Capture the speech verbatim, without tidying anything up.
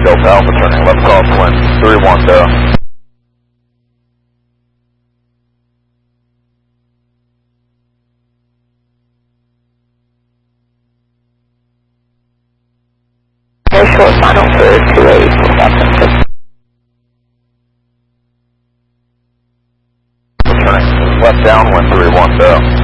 Delta Alpha turning left crosswind, three one down. Air short final for two eight, Turning left downwind, three one down.